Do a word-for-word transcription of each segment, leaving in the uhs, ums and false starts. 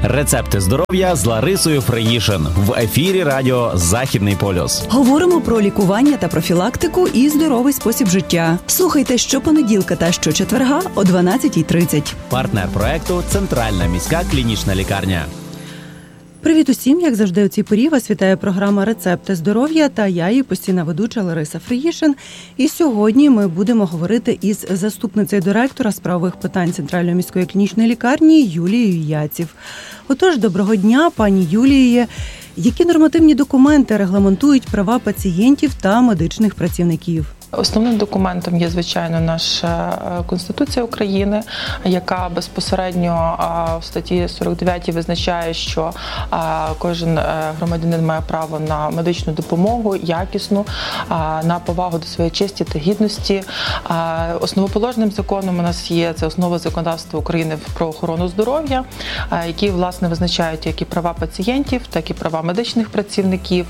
Рецепти здоров'я з Ларисою Фриїшин в ефірі радіо «Західний полюс». Говоримо про лікування та профілактику і здоровий спосіб життя. Слухайте щопонеділка та щочетверга о дванадцятій тридцять. Партнер проекту – Центральна міська клінічна лікарня. Привіт усім, як завжди у цій порі вас вітає програма «Рецепти здоров'я» та я, її постійна ведуча Лариса Фриїшин. І сьогодні ми будемо говорити із заступницею директора з правових питань Центральної міської клінічної лікарні Юлією Яців. Отож, доброго дня, пані Юліє. Які нормативні документи регламентують права пацієнтів та медичних працівників? Основним документом є, звичайно, наша Конституція України, яка безпосередньо в статті сорок дев'ятій визначає, що кожен громадянин має право на медичну допомогу, якісну, на повагу до своєї честі та гідності. Основоположним законом у нас є це основа законодавства України про охорону здоров'я, які, власне, визначають як і права пацієнтів, так і права медичних працівників.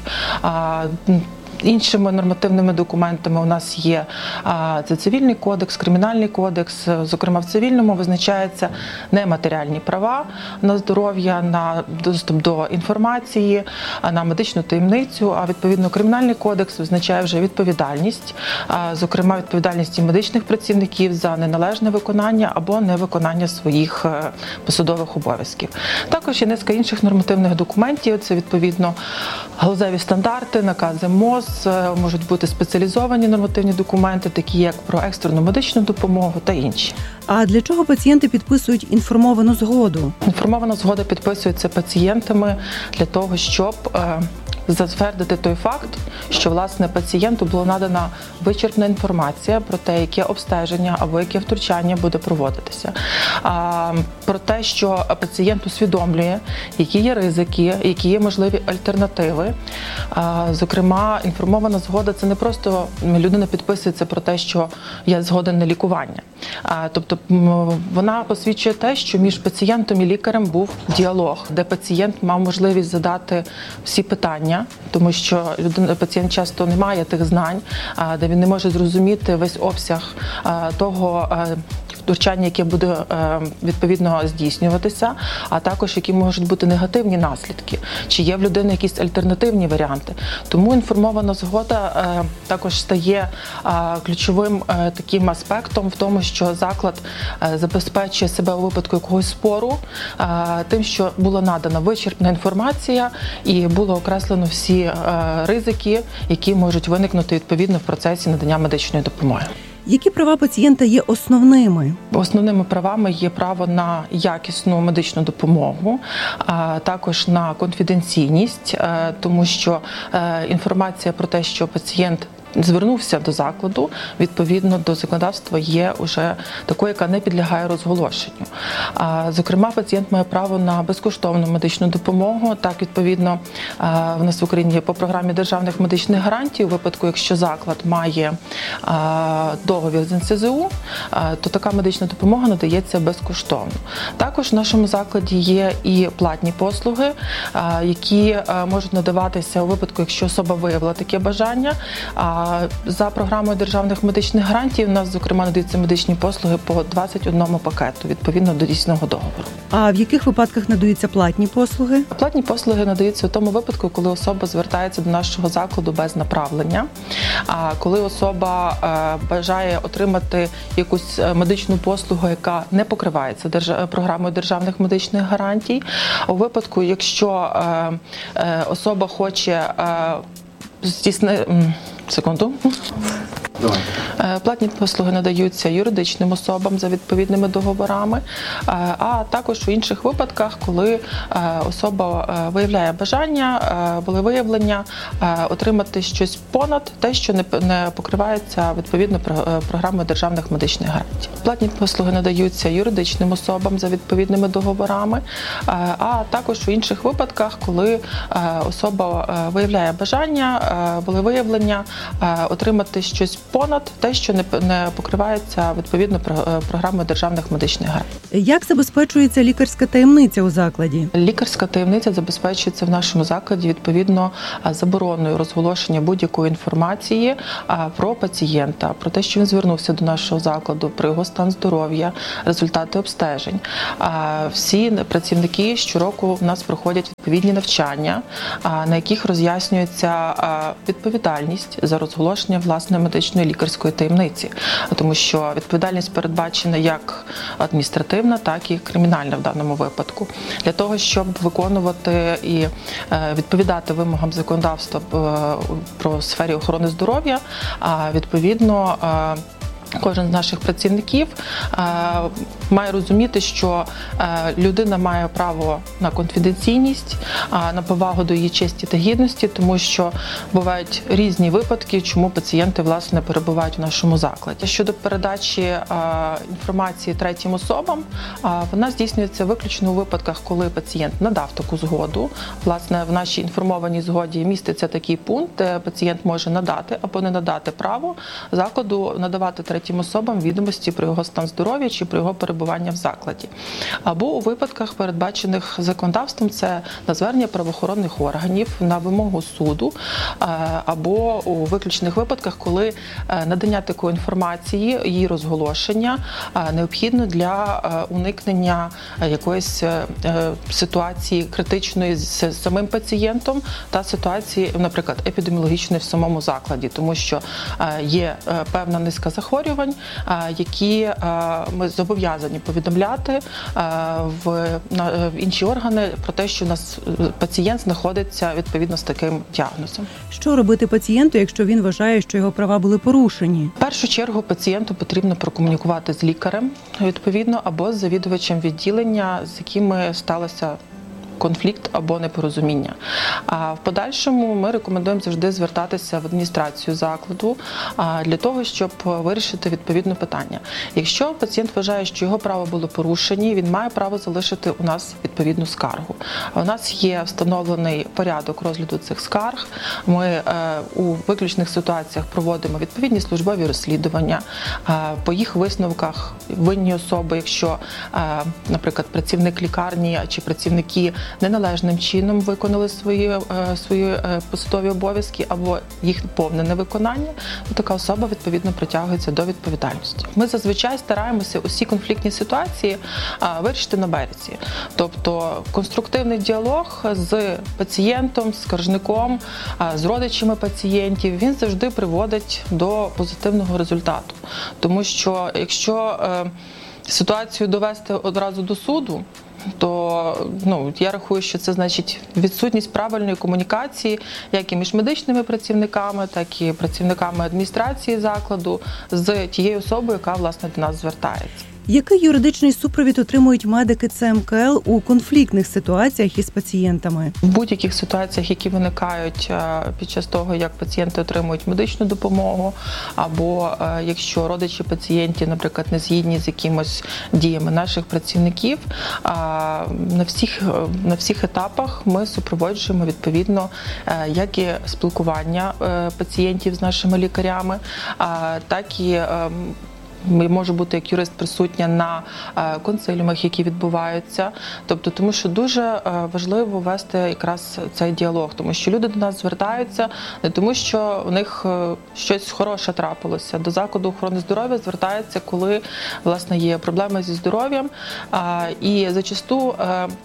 Іншими нормативними документами у нас є це цивільний кодекс, кримінальний кодекс. Зокрема, в цивільному визначаються нематеріальні права на здоров'я, на доступ до інформації, на медичну таємницю. А відповідно кримінальний кодекс визначає вже відповідальність, зокрема відповідальність медичних працівників за неналежне виконання або невиконання своїх посадових обов'язків. Також є низка інших нормативних документів. Це відповідно галузеві стандарти, накази МОЗ. Можуть бути спеціалізовані нормативні документи, такі як про екстрену медичну допомогу та інші. А для чого пацієнти підписують інформовану згоду? Інформована згода підписується пацієнтами для того, щоб затвердити той факт, що, власне, пацієнту була надана вичерпна інформація про те, яке обстеження або яке втручання буде проводитися. Про те, що пацієнт усвідомлює, які є ризики, які є можливі альтернативи. Зокрема, інформована згода – це не просто людина підписується про те, що я згоден на лікування. Тобто вона посвідчує те, що між пацієнтом і лікарем був діалог, де пацієнт мав можливість задати всі питання, тому що людина, пацієнт часто не має тих знань, де він не може зрозуміти весь обсяг того втручання, яке буде відповідно здійснюватися, а також які можуть бути негативні наслідки, чи є в людини якісь альтернативні варіанти. Тому інформована згода також стає ключовим таким аспектом в тому, що заклад забезпечує себе у випадку якогось спору тим, що була надана вичерпна інформація і було окреслено всі ризики, які можуть виникнути відповідно в процесі надання медичної допомоги. Які права пацієнта є основними? Основними правами є право на якісну медичну допомогу, а також на конфіденційність, тому що інформація про те, що пацієнт звернувся до закладу, відповідно до законодавства є уже такою, яка не підлягає розголошенню. Зокрема, пацієнт має право на безкоштовну медичну допомогу. Так, відповідно, в нас в Україні є по програмі державних медичних гарантій. У випадку, якщо заклад має договір з ен се зе у, то така медична допомога надається безкоштовно. Також в нашому закладі є і платні послуги, які можуть надаватися у випадку, якщо особа виявила таке бажання. За програмою державних медичних гарантій у нас, зокрема, надаються медичні послуги по двадцять одному пакету, відповідно до дійсного договору. А в яких випадках надаються платні послуги? Платні послуги надаються у тому випадку, коли особа звертається до нашого закладу без направлення, а коли особа бажає отримати якусь медичну послугу, яка не покривається держ... програмою державних медичних гарантій. У випадку, якщо особа хоче здійснити... Секунду. Давай. Платні послуги надаються юридичним особам за відповідними договорами, а також у інших випадках, коли особа виявляє бажання, волевиявлення отримати щось понад те, що не покривається відповідно програмою державних медичних гарантій. Платні послуги надаються юридичним особам за відповідними договорами, а також у інших випадках, коли особа виявляє бажання, волевиявлення отримати щось понад те, що не, не покривається відповідно програмою державних медичних гарантій. Як забезпечується лікарська таємниця у закладі? Лікарська таємниця забезпечується в нашому закладі відповідно забороною розголошення будь-якої інформації про пацієнта, про те, що він звернувся до нашого закладу, про його стан здоров'я, результати обстежень. Всі працівники щороку в нас проходять відповідні навчання, на яких роз'яснюється відповідальність за розголошення власної медичної лікарської таємниці, тому що відповідальність передбачена як адміністративна, так і кримінальна в даному випадку. Для того, щоб виконувати і відповідати вимогам законодавства про сфері охорони здоров'я, відповідно, кожен з наших працівників має розуміти, що людина має право на конфіденційність, на повагу до її честі та гідності, тому що бувають різні випадки, чому пацієнти, власне, перебувають в нашому закладі. Щодо передачі інформації третім особам, вона здійснюється виключно у випадках, коли пацієнт надав таку згоду. Власне, в нашій інформованій згоді міститься такий пункт, де пацієнт може надати або не надати право закладу надавати третім особам відомості про його стан здоров'я чи про його перебування в закладі. Або у випадках, передбачених законодавством, це на звернення правоохоронних органів, на вимогу суду, або у виключних випадках, коли надання такої інформації, її розголошення необхідно для уникнення якоїсь ситуації критичної з самим пацієнтом та ситуації, наприклад, епідеміологічної в самому закладі, тому що є певна низка захворювань, які ми зобов'язані повідомляти в інші органи про те, що у нас пацієнт знаходиться відповідно з таким діагнозом. Що робити пацієнту, якщо він вважає, що його права були порушені? В першу чергу пацієнту потрібно прокомунікувати з лікарем, відповідно, або з завідувачем відділення, з якими сталося конфлікт або непорозуміння. А в подальшому ми рекомендуємо завжди звертатися в адміністрацію закладу для того, щоб вирішити відповідне питання. Якщо пацієнт вважає, що його права були порушені, він має право залишити у нас відповідну скаргу. У нас є встановлений порядок розгляду цих скарг. Ми у виключних ситуаціях проводимо відповідні службові розслідування. По їх висновках винні особи, якщо, наприклад, працівник лікарні чи працівники неналежним чином виконали свої, свої посадові обов'язки або їх повне невиконання, то така особа відповідно притягується до відповідальності. Ми зазвичай стараємося усі конфліктні ситуації вирішити на березі. Тобто конструктивний діалог з пацієнтом, з скаржником, з родичами пацієнтів, він завжди приводить до позитивного результату. Тому що якщо ситуацію довести одразу до суду, то ну, я рахую, що це значить відсутність правильної комунікації як і між медичними працівниками, так і працівниками адміністрації закладу з тією особою, яка, власне, до нас звертається. Який юридичний супровід отримують медики Це Ем Ка Ел у конфліктних ситуаціях із пацієнтами? В будь-яких ситуаціях, які виникають під час того, як пацієнти отримують медичну допомогу, або якщо родичі пацієнтів, наприклад, не згідні з якимось діями наших працівників, на всіх, на всіх етапах ми супроводжуємо відповідно як і спілкування пацієнтів з нашими лікарями, так і може бути як юрист присутня на консиліумах, які відбуваються. Тобто, тому що дуже важливо вести якраз цей діалог, тому що люди до нас звертаються не тому, що у них щось хороше трапилося. До закладу охорони здоров'я звертаються, коли, власне, є проблеми зі здоров'ям. І зачасту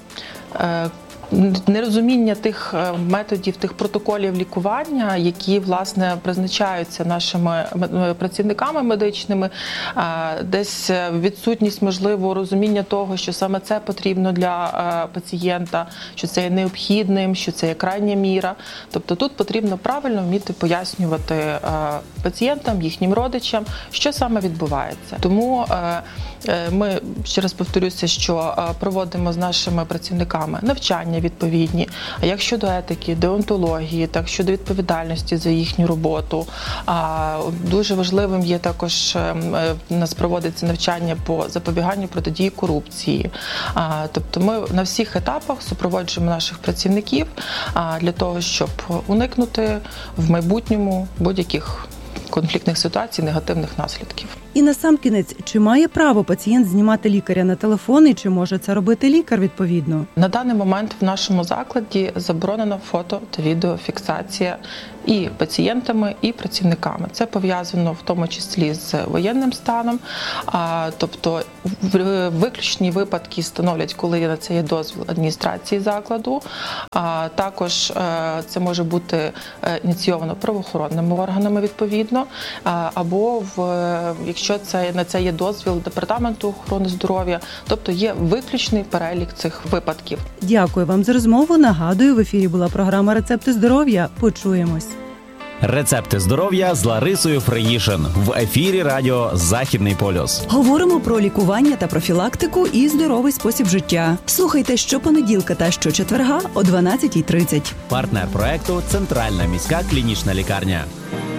нерозуміння тих методів, тих протоколів лікування, які, власне, призначаються нашими працівниками медичними, десь відсутність, можливо, розуміння того, що саме це потрібно для пацієнта, що це є необхідним, що це є крайня міра. Тобто тут потрібно правильно вміти пояснювати пацієнтам, їхнім родичам, що саме відбувається. Тому ми, ще раз повторюся, що проводимо з нашими працівниками навчання відповідні, як щодо етики, деонтології, так щодо відповідальності за їхню роботу. Дуже важливим є також, у нас проводиться навчання по запобіганню протидії корупції. Тобто ми на всіх етапах супроводжуємо наших працівників для того, щоб уникнути в майбутньому будь-яких конфліктних ситуацій, негативних наслідків. І насамкінець, чи має право пацієнт знімати лікаря на телефон і чи може це робити лікар відповідно? На даний момент в нашому закладі заборонена фото та відеофіксація і пацієнтами, і працівниками. Це пов'язано в тому числі з воєнним станом, а, тобто виключні випадки становлять, коли на це є дозвіл адміністрації закладу. А, також а, це може бути ініційовано правоохоронними органами відповідно, а, або в, якщо це, на це є дозвіл Департаменту охорони здоров'я, тобто є виключний перелік цих випадків. Дякую вам за розмову. Нагадую, в ефірі була програма «Рецепти здоров'я». Почуємось. Рецепти здоров'я з Ларисою Фриїшин в ефірі радіо «Західний полюс». Говоримо про лікування та профілактику і здоровий спосіб життя. Слухайте щопонеділка та щочетверга о дванадцятій тридцять. Партнер проекту – Центральна міська клінічна лікарня.